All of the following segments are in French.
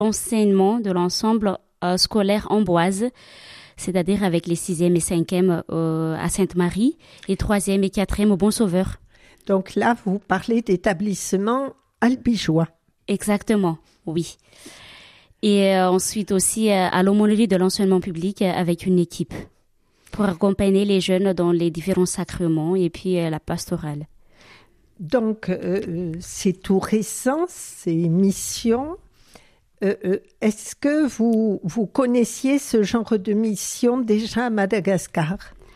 l'enseignement de l'ensemble scolaire Amboise, c'est-à-dire avec les 6e et 5e à Sainte-Marie et 3e et 4e au Bon-Sauveur. Donc là, vous parlez d'établissement albigeois. Exactement, oui. Et ensuite aussi à l'aumônerie de l'enseignement public avec une équipe pour accompagner les jeunes dans les différents sacrements et puis la pastorale. Donc, c'est tout récent, ces missions. Est-ce que vous connaissiez ce genre de mission déjà à Madagascar ?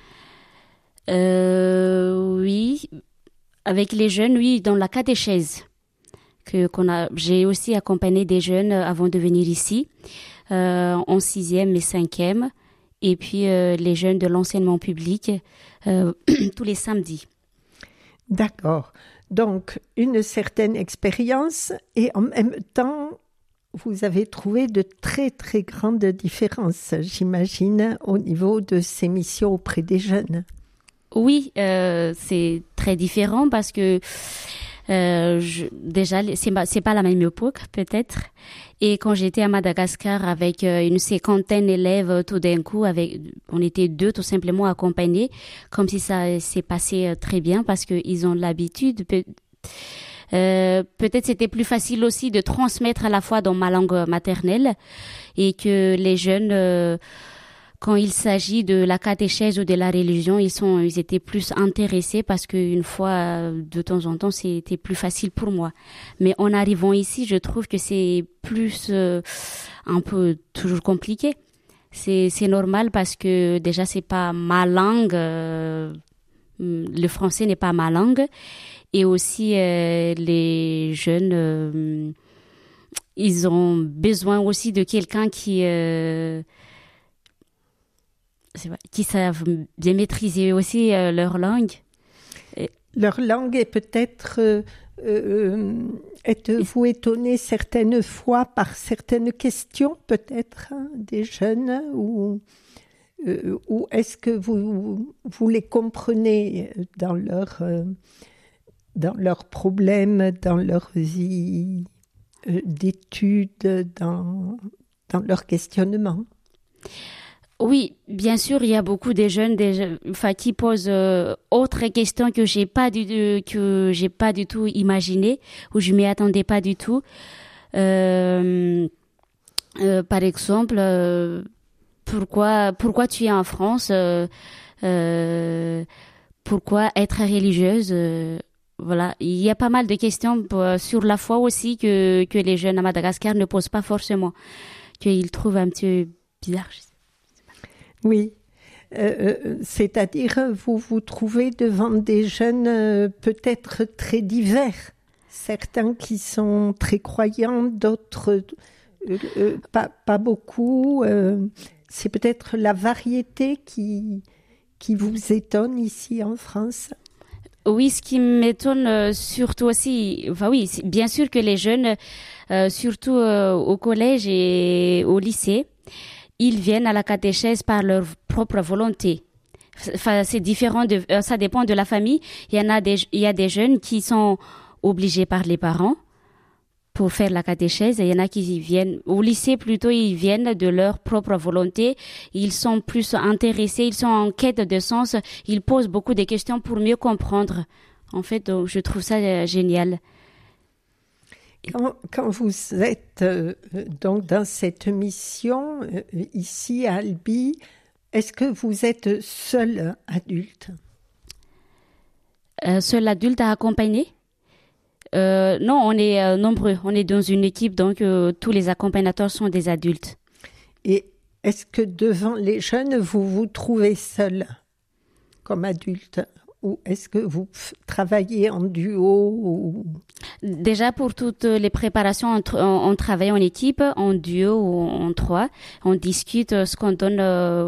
Oui, avec les jeunes, oui, dans la catéchèse. J'ai aussi accompagné des jeunes avant de venir ici, en 6e et 5e, et puis les jeunes de l'enseignement public, tous les samedis. D'accord. Donc, une certaine expérience et en même temps, vous avez trouvé de très, très grandes différences, j'imagine, au niveau de ces missions auprès des jeunes. Oui, c'est très différent parce que déjà, c'est pas la même époque, peut-être. Et quand j'étais à Madagascar avec une 50aine d'élèves, tout d'un coup, on était 2 tout simplement accompagnés, comme si ça s'est passé très bien parce qu'ils ont l'habitude. Peut-être c'était plus facile aussi de transmettre à la fois dans ma langue maternelle et que les jeunes, quand il s'agit de la catéchèse ou de la religion, ils étaient plus intéressés parce qu'une fois, de temps en temps, c'était plus facile pour moi. Mais en arrivant ici, je trouve que c'est plus un peu toujours compliqué. C'est normal parce que déjà c'est pas ma langue, le français n'est pas ma langue. Et aussi, les jeunes, ils ont besoin aussi de quelqu'un qui savent bien maîtriser aussi leur langue. Leur langue est peut-être... êtes-vous étonné certaines fois par certaines questions, peut-être, des jeunes ou est-ce que vous les comprenez dans leurs problèmes, dans leur vie d'études, dans leur questionnement? Oui, bien sûr, il y a beaucoup de jeunes qui posent autres questions que j'ai pas du tout imaginé ou je m'y attendais pas du tout. Par exemple, pourquoi tu es en France? Pourquoi être religieuse? Voilà, il y a pas mal de questions sur la foi aussi que les jeunes à Madagascar ne posent pas forcément, qu'ils trouvent un petit peu bizarre. Oui, c'est-à-dire vous vous trouvez devant des jeunes peut-être très divers, certains qui sont très croyants, d'autres pas beaucoup. C'est peut-être la variété qui vous étonne ici en France. Oui, ce qui m'étonne surtout aussi, oui, bien sûr que les jeunes, surtout au collège et au lycée, ils viennent à la catéchèse par leur propre volonté. C'est différent ça dépend de la famille. Il y a des jeunes qui sont obligés par les parents pour faire la catéchèse. Et il y en a qui viennent au lycée plutôt, ils viennent de leur propre volonté. Ils sont plus intéressés, ils sont en quête de sens. Ils posent beaucoup de questions pour mieux comprendre. En fait, je trouve ça génial. Quand vous êtes donc dans cette mission ici à Albi, est-ce que vous êtes seul adulte? Seul adulte à accompagner? Non, on est nombreux. On est dans une équipe, donc tous les accompagnateurs sont des adultes. Et est-ce que devant les jeunes, vous vous trouvez seul comme adulte? Ou est-ce que vous travaillez en duo Déjà, pour toutes les préparations, on travaille en équipe, en duo ou en 3. On discute ce qu'on donne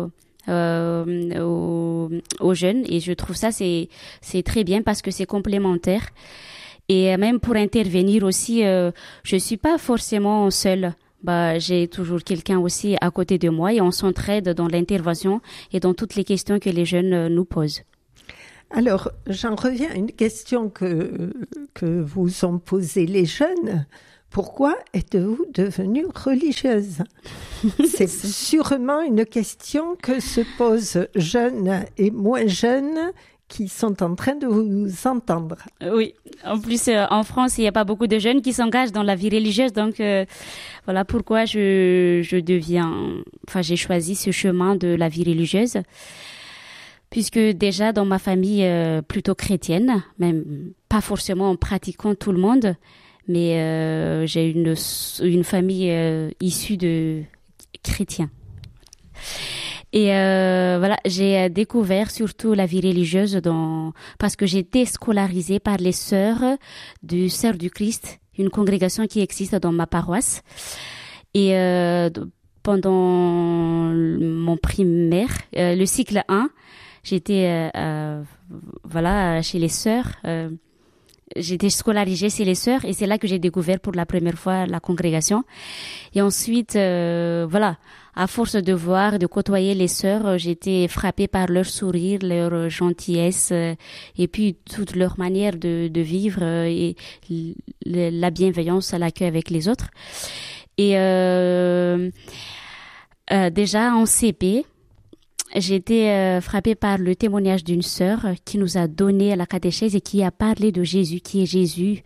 aux jeunes. Et je trouve ça, c'est très bien parce que c'est complémentaire. Et même pour intervenir aussi, je suis pas forcément seule. J'ai toujours quelqu'un aussi à côté de moi et on s'entraide dans l'intervention et dans toutes les questions que les jeunes nous posent. Alors, j'en reviens à une question que vous ont posée les jeunes. Pourquoi êtes-vous devenue religieuse? C'est sûrement une question que se posent jeunes et moins jeunes qui sont en train de vous entendre. Oui, en plus en France, il n'y a pas beaucoup de jeunes qui s'engagent dans la vie religieuse, donc voilà pourquoi j'ai choisi ce chemin de la vie religieuse, puisque déjà dans ma famille plutôt chrétienne, même pas forcément en pratiquant tout le monde, mais j'ai une famille issue de chrétiens. Et voilà, j'ai découvert surtout la vie religieuse parce que j'ai été scolarisée par les sœurs du Christ, une congrégation qui existe dans ma paroisse. Et pendant mon primaire, le cycle 1, j'étais chez les sœurs. J'étais scolarisée chez les sœurs et c'est là que j'ai découvert pour la première fois la congrégation. Et ensuite, à force de voir, de côtoyer les sœurs, j'étais frappée par leur sourire, leur gentillesse et puis toute leur manière de vivre et la bienveillance à l'accueil avec les autres. Et déjà en CP, j'ai été frappée par le témoignage d'une sœur qui nous a donné la catéchèse et qui a parlé de Jésus, qui est Jésus.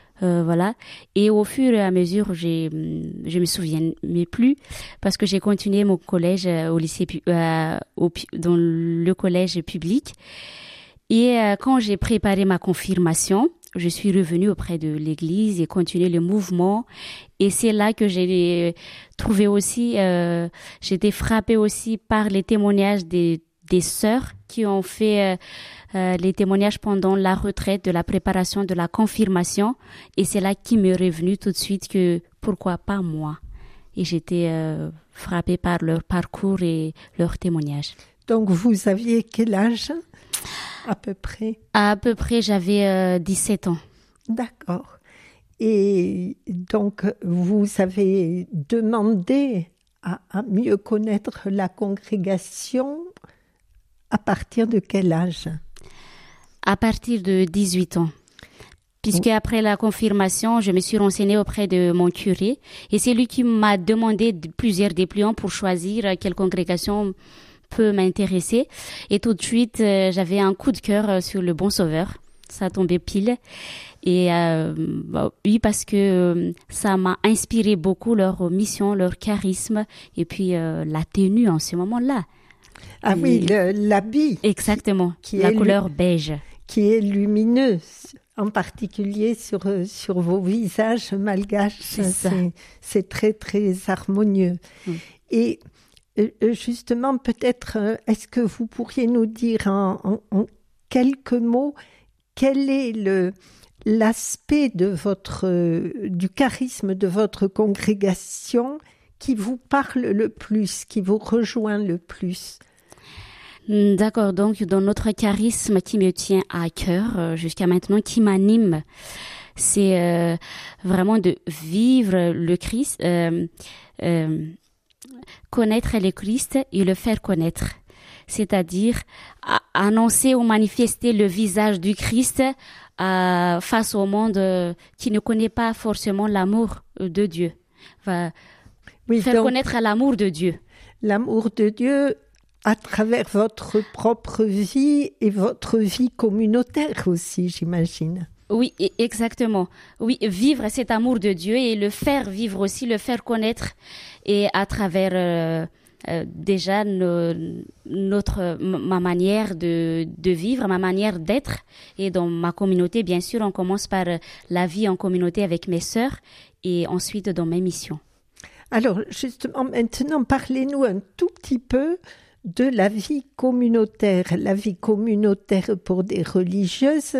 Et au fur et à mesure, je me souviens mais plus parce que j'ai continué mon collège au lycée dans le collège public. Et quand j'ai préparé ma confirmation, je suis revenue auprès de l'église et continué le mouvement. Et c'est là que j'ai trouvé aussi, j'étais frappée aussi par les témoignages des sœurs qui ont fait les témoignages pendant la retraite, de la préparation, de la confirmation. Et c'est là qui m'est revenu tout de suite que pourquoi pas moi. Et j'étais frappée par leur parcours et leur témoignage. Donc vous aviez quel âge à peu près? À peu près, j'avais 17 ans. D'accord. Et donc, vous avez demandé à mieux connaître la congrégation à partir de quel âge? À partir de 18 ans. Puisque après la confirmation, je me suis renseignée auprès de mon curé et c'est lui qui m'a demandé plusieurs dépliants pour choisir quelle congrégation peut m'intéresser. Et tout de suite, j'avais un coup de cœur sur le Bon Sauveur. Ça tombait pile. Et oui, parce que ça m'a inspiré beaucoup leur mission, leur charisme et puis la tenue en ce moment-là. Ah oui, l'habit. Exactement, la couleur beige. Qui est lumineuse, en particulier sur vos visages malgaches. C'est très, très harmonieux. Et justement, peut-être, est-ce que vous pourriez nous dire en quelques mots quel est l'aspect du charisme de votre congrégation qui vous parle le plus, qui vous rejoint le plus? D'accord, donc dans notre charisme qui me tient à cœur jusqu'à maintenant, qui m'anime, c'est vraiment de vivre le Christ, connaître le Christ et le faire connaître. C'est-à-dire annoncer ou manifester le visage du Christ face au monde qui ne connaît pas forcément l'amour de Dieu. Faire connaître l'amour de Dieu. L'amour de Dieu à travers votre propre vie et votre vie communautaire aussi, j'imagine. Oui, exactement. Oui, vivre cet amour de Dieu et le faire vivre aussi, le faire connaître et à travers déjà ma manière de vivre, ma manière d'être. Et dans ma communauté, bien sûr, on commence par la vie en communauté avec mes sœurs et ensuite dans mes missions. Alors, justement, maintenant, parlez-nous un tout petit peu de la vie communautaire. La vie communautaire pour des religieuses,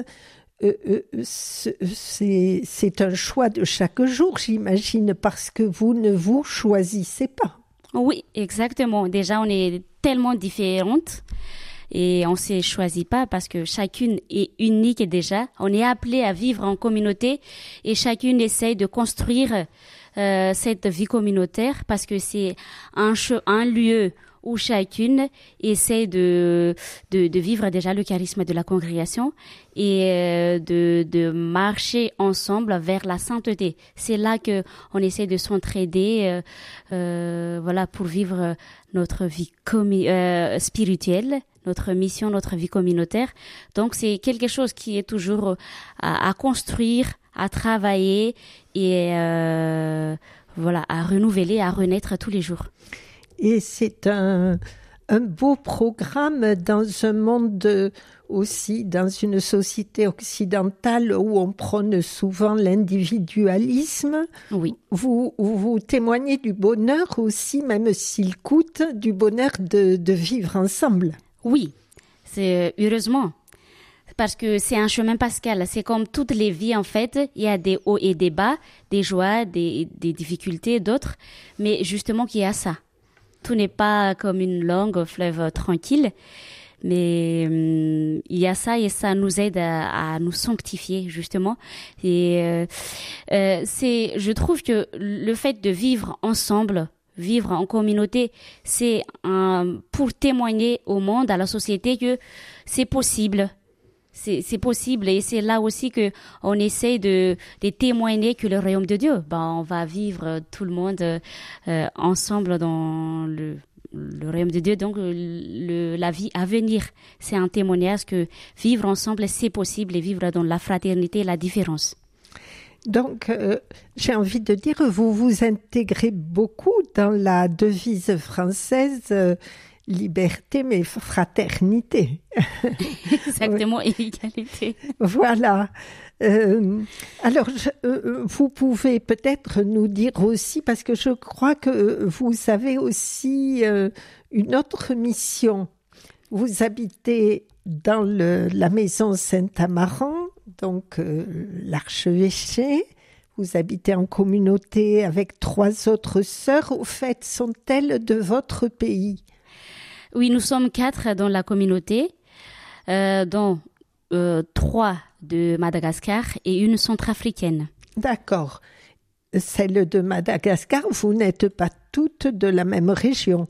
c'est un choix de chaque jour, j'imagine, parce que vous ne vous choisissez pas. Oui, exactement. Déjà, on est tellement différentes et on ne se choisit pas parce que chacune est unique déjà. On est appelé à vivre en communauté et chacune essaye de construire cette vie communautaire parce que c'est un lieu où chacune essaie de vivre déjà le charisme de la congrégation et de marcher ensemble vers la sainteté. C'est là que on essaie de s'entraider, voilà, pour vivre notre vie spirituelle, notre mission, notre vie communautaire. Donc c'est quelque chose qui est toujours à construire, à travailler et voilà, à renouveler, à renaître tous les jours. Et c'est un beau programme dans un monde aussi, dans une société occidentale où on prône souvent l'individualisme. Oui. Vous témoignez du bonheur aussi, même s'il coûte, du bonheur de vivre ensemble. Oui, c'est heureusement. Parce que c'est un chemin pascal. C'est comme toutes les vies, en fait. Il y a des hauts et des bas, des joies, des difficultés, d'autres. Mais justement, qu'il y a ça. Tout n'est pas comme une longue fleuve tranquille. Mais il y a ça et ça nous aide à nous sanctifier, justement. Et je trouve que le fait de vivre ensemble, vivre en communauté, c'est pour témoigner au monde, à la société, que c'est possible. C'est possible et c'est là aussi que on essaie de témoigner que le royaume de Dieu, on va vivre tout le monde ensemble dans le royaume de Dieu. Donc la vie à venir, c'est un témoignage que vivre ensemble c'est possible et vivre dans la fraternité et la différence. Donc, j'ai envie de dire, vous vous intégrez beaucoup dans la devise française liberté, mais fraternité. Exactement, et égalité. Voilà. Alors, vous pouvez peut-être nous dire aussi, parce que je crois que vous avez aussi une autre mission. Vous habitez dans la maison Saint-Amaran, donc l'archevêché. Vous habitez en communauté avec 3 autres sœurs. Au fait, sont-elles de votre pays ? Oui, nous sommes 4 dans la communauté, dont 3 de Madagascar et 1 centrafricaine. D'accord. Celle de Madagascar, vous n'êtes pas toutes de la même région.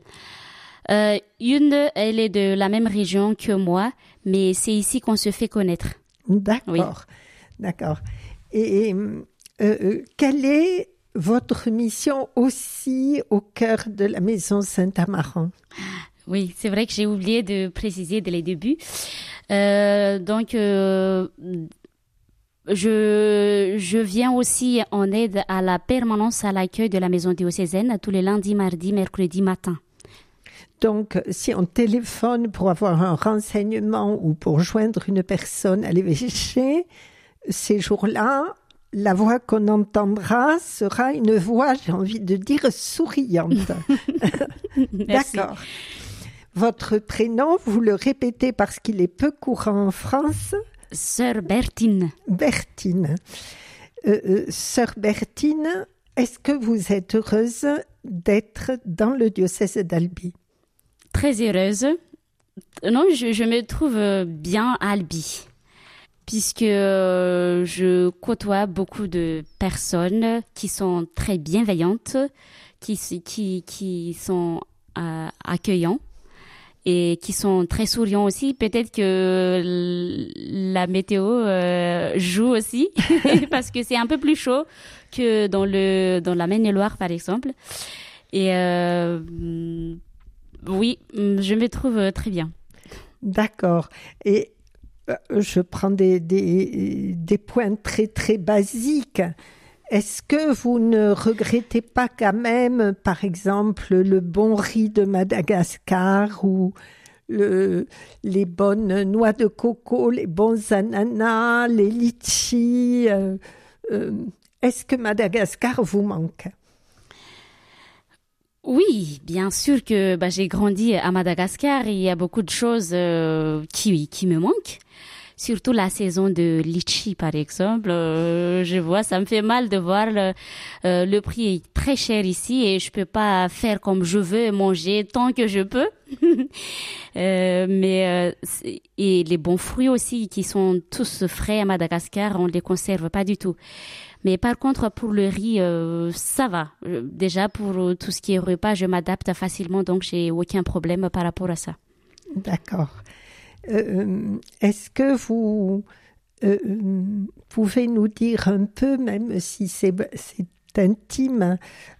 Une, elle est de la même région que moi, mais c'est ici qu'on se fait connaître. D'accord, oui. D'accord. Et quelle est votre mission aussi au cœur de la maison Saint-Amaran ? Oui, c'est vrai que j'ai oublié de préciser dès les débuts. Donc, je viens aussi en aide à la permanence à l'accueil de la maison diocésaine tous les lundis, mardis, mercredis matin. Donc, si on téléphone pour avoir un renseignement ou pour joindre une personne à l'évêché, ces jours-là, la voix qu'on entendra sera une voix, j'ai envie de dire, souriante. D'accord. Votre prénom, vous le répétez parce qu'il est peu courant en France. Sœur Bertine. Bertine. Sœur Bertine, est-ce que vous êtes heureuse d'être dans le diocèse d'Albi ? Très heureuse. Non, je me trouve bien à Albi, puisque je côtoie beaucoup de personnes qui sont très bienveillantes, qui sont accueillants et qui sont très souriants aussi. Peut-être que la météo joue aussi, parce que c'est un peu plus chaud que dans la Maine-et-Loire, par exemple. Et oui, je me trouve très bien. D'accord. Et je prends des points très, très basiques. Est-ce que vous ne regrettez pas quand même, par exemple, le bon riz de Madagascar ou les bonnes noix de coco, les bons ananas, les litchis est-ce que Madagascar vous manque ? Oui, bien sûr que j'ai grandi à Madagascar et il y a beaucoup de choses qui me manquent. Surtout la saison de litchi, par exemple. Je vois, ça me fait mal de voir le prix est très cher ici et je peux pas faire comme je veux, manger tant que je peux. Et les bons fruits aussi, qui sont tous frais à Madagascar, on les conserve pas du tout. Mais par contre, pour le riz, ça va. Déjà, pour tout ce qui est repas, je m'adapte facilement, donc j'ai aucun problème par rapport à ça. D'accord. Est-ce que vous pouvez nous dire un peu, même si c'est intime,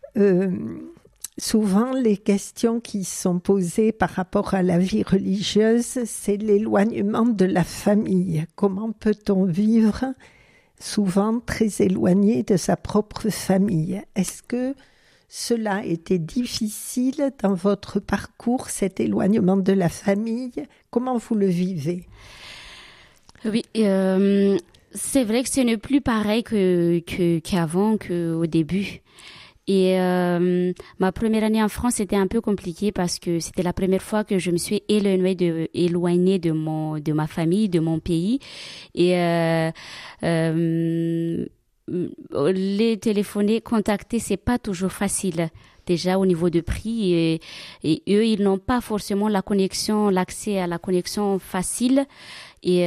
souvent les questions qui sont posées par rapport à la vie religieuse, c'est l'éloignement de la famille. Comment peut-on vivre souvent très éloigné de sa propre famille? Est-ce que cela a été difficile dans votre parcours, cet éloignement de la famille? Comment vous le vivez? Oui, c'est vrai que ce n'est plus pareil qu'avant, qu'au début. Et ma première année en France, c'était un peu compliqué parce que c'était la première fois que je me suis éloignée de ma famille, de mon pays. Et les téléphoner, contacter, c'est pas toujours facile. Déjà au niveau de prix et eux, ils n'ont pas forcément l'accès à la connexion facile. Et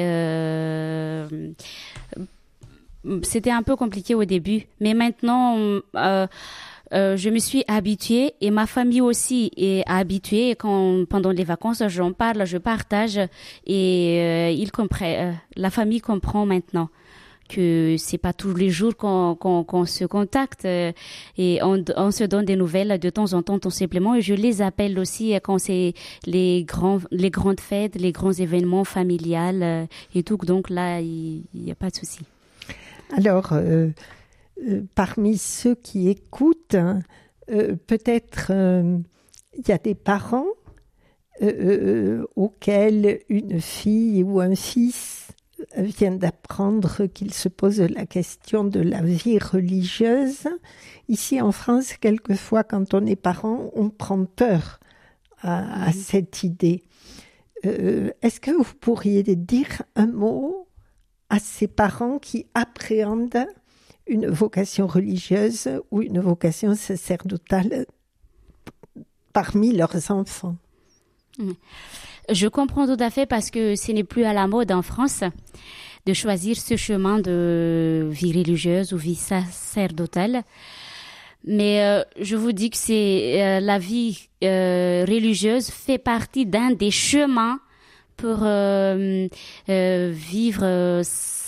c'était un peu compliqué au début. Mais maintenant, je me suis habituée et ma famille aussi est habituée. Et pendant les vacances, j'en parle, je partage et ils comprennent. La famille comprend maintenant que c'est pas tous les jours qu'on se contacte et on se donne des nouvelles de temps en temps tout simplement, et je les appelle aussi quand c'est les grandes fêtes, les grands événements familiales et tout, donc là il y a pas de souci. Alors parmi ceux qui écoutent, peut-être il y a des parents auxquels une fille ou un fils vient d'apprendre qu'il se pose la question de la vie religieuse. Ici en France, quelquefois, quand on est parent, on prend peur à cette idée. Est-ce que vous pourriez dire un mot à ces parents qui appréhendent une vocation religieuse ou une vocation sacerdotale parmi leurs enfants? Je comprends tout à fait parce que ce n'est plus à la mode en France de choisir ce chemin de vie religieuse ou vie sacerdotale. Mais je vous dis que c'est la vie religieuse fait partie d'un des chemins pour vivre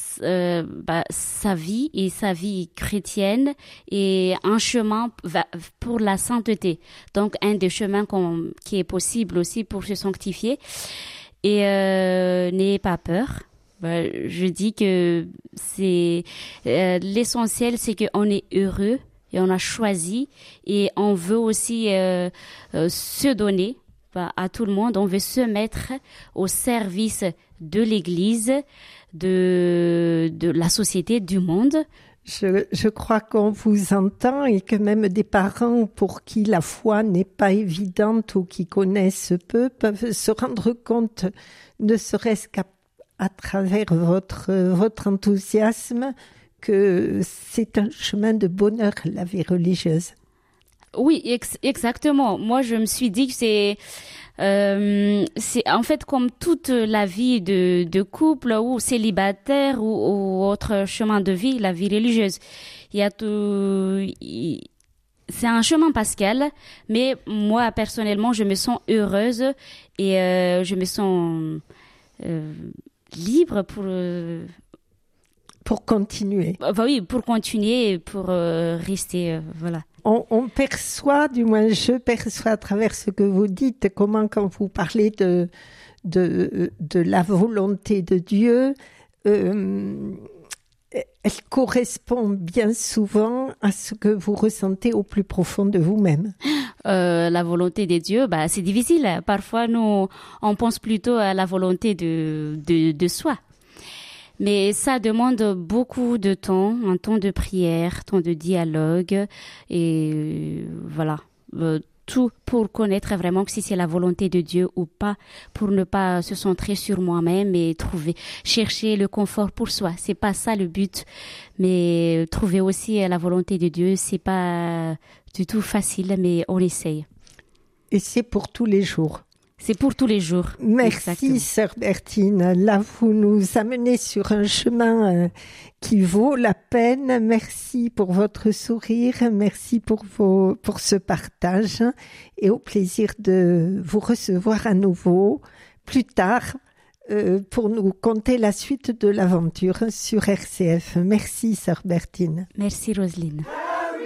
sa vie et sa vie chrétienne, et un chemin pour la sainteté. Donc un des chemins qui est possible aussi pour se sanctifier. Et n'ayez pas peur. Je dis que c'est l'essentiel, c'est qu'on est heureux et on a choisi, et on veut aussi se donner à tout le monde. On veut se mettre au service de l'Église, de la société, du monde. Je crois qu'on vous entend, et que même des parents pour qui la foi n'est pas évidente ou qui connaissent peu peuvent se rendre compte, ne serait-ce qu'à travers votre enthousiasme, que c'est un chemin de bonheur, la vie religieuse. Oui, exactement. Moi, je me suis dit que c'est en fait comme toute la vie de couple ou célibataire ou autre chemin de vie, la vie religieuse. C'est un chemin pascal, mais moi, personnellement, je me sens heureuse et je me sens libre pour continuer. Oui, pour continuer et pour rester, voilà. On perçoit, du moins je perçois à travers ce que vous dites, comment quand vous parlez de la volonté de Dieu, elle correspond bien souvent à ce que vous ressentez au plus profond de vous-même. La volonté de Dieu, c'est difficile. Parfois, nous, on pense plutôt à la volonté de soi. Mais ça demande beaucoup de temps, un temps de prière, temps de dialogue, et voilà, tout pour connaître vraiment si c'est la volonté de Dieu ou pas, pour ne pas se centrer sur moi-même et chercher le confort pour soi. C'est pas ça le but, mais trouver aussi la volonté de Dieu, c'est pas du tout facile, mais on essaye. Et c'est pour tous les jours. C'est pour tous les jours. Merci, Exactement. sœur Bertine. Là, vous nous amenez sur un chemin qui vaut la peine. Merci pour votre sourire. Merci pour ce partage et au plaisir de vous recevoir à nouveau plus tard pour nous conter la suite de l'aventure sur RCF. Merci, sœur Bertine. Merci, Roselyne.